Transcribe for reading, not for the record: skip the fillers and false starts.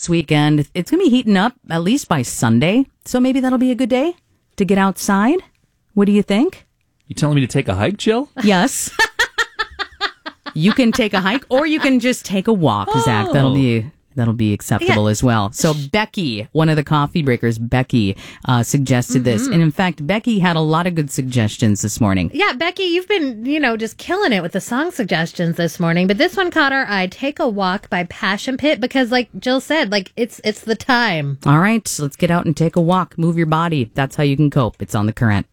this weekend. It's going to be heating up at least by Sunday. So maybe that'll be a good day to get outside. What do you think? You telling me to take a hike, Jill? Yes. You can take a hike or you can just take a walk, Zach. That'll be acceptable as well. So Becky, one of the coffee breakers, Becky, suggested this. And in fact, Becky had a lot of good suggestions this morning. Yeah, Becky, you've been, just killing it with the song suggestions this morning. But this one caught our eye. Take a Walk by Passion Pit because like Jill said, like it's the time. All right, let's get out and take a walk. Move your body. That's how you can cope. It's on The Current.